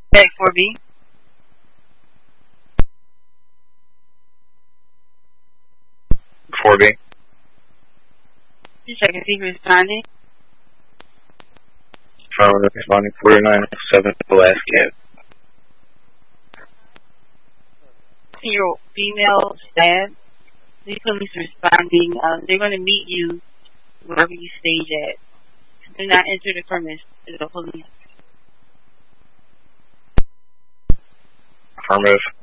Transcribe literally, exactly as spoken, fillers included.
Okay, four B. four B. Two seconds, he responding. Affirmative, responding forty-nine oh seven Pulaski Avenue. Your female staff, the police responding, um, they're going to meet you wherever you stage at. Do not enter the premise to the police. Affirmative.